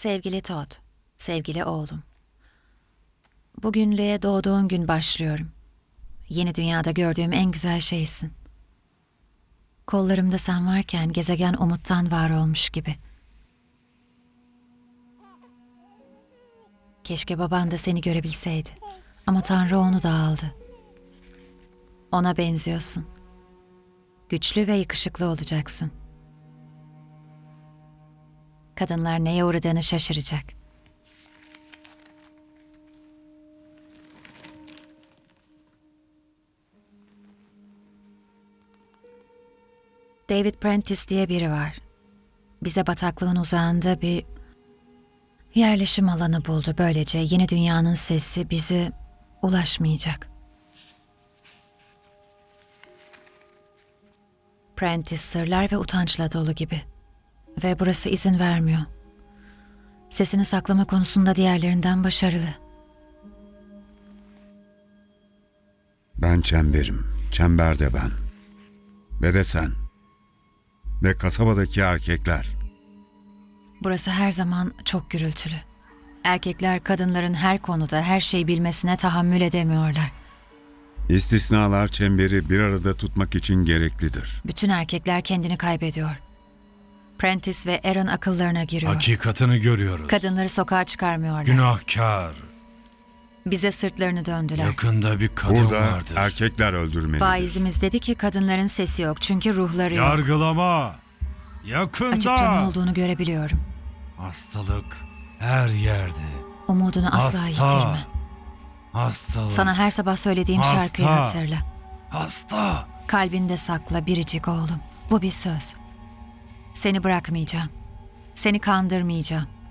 Sevgili Todd, sevgili oğlum. Bugünlüğe doğduğun gün başlıyorum. Yeni dünyada gördüğüm en güzel şeysin. Kollarımda sen varken gezegen umuttan var olmuş gibi. Keşke baban da seni görebilseydi. Ama Tanrı onu da aldı. Ona benziyorsun. Güçlü ve yakışıklı olacaksın. Kadınlar neye uğradığını şaşıracak. David Prentice diye biri var. Bize bataklığın uzağında bir yerleşim alanı buldu. Böylece yeni dünyanın sesi bize ulaşmayacak. Prentice sırlar ve utançla dolu gibi. Ve burası izin vermiyor. Sesini saklama konusunda diğerlerinden başarılı. Ben çemberim, çemberde ben. Ve de sen. Ve kasabadaki erkekler. Burası her zaman çok gürültülü. Erkekler kadınların her konuda her şeyi bilmesine tahammül edemiyorlar. İstisnalar çemberi bir arada tutmak için gereklidir. Bütün erkekler kendini kaybediyor. Prentice ve Aaron akıllarına giriyor. Hakikatini görüyoruz. Kadınları sokağa çıkarmıyorlar. Günahkar. Bize sırtlarını döndüler. Yakında bir kadın Burada vardır. erkekler öldürmelidir. Faizimiz dedi ki kadınların sesi yok çünkü ruhları yok. Yargılama. Yakında. Açıkça ne olduğunu görebiliyorum. Hastalık her yerde. Umudunu asla Hasta. yitirme. Hastalık. Sana her sabah söylediğim Hasta. şarkıyı hatırla. Hasta. Kalbinde sakla biricik oğlum. Bu bir söz. Seni bırakmayacağım. Seni kandırmayacağım.